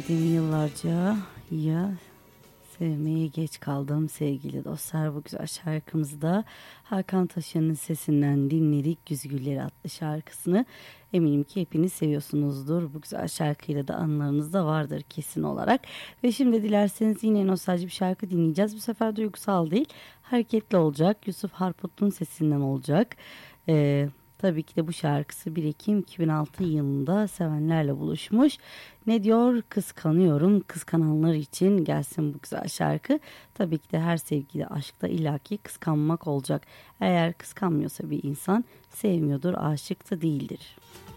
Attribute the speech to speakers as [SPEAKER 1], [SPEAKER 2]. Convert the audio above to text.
[SPEAKER 1] sevmedim yıllarca ya sevmeye geç kaldım sevgili dostlar. Bu güzel şarkımızda Hakan Taşan'ın sesinden dinledik. Güz Gülleri adlı şarkısını. Eminim ki hepiniz seviyorsunuzdur. Bu güzel şarkıyla da anılarınız da vardır kesin olarak. Ve şimdi dilerseniz yine nostalji bir şarkı dinleyeceğiz. Bu sefer duygusal değil, hareketli olacak. Yusuf Harput'un sesinden olacak. Tabii ki de bu şarkısı 1 Ekim 2006 yılında sevenlerle buluşmuş. Ne diyor? Kıskanıyorum. Kıskananlar için gelsin bu güzel şarkı. Tabii ki de her sevgide, aşkta illaki kıskanmak olacak. Eğer kıskanmıyorsa bir insan sevmiyordur, aşık da değildir.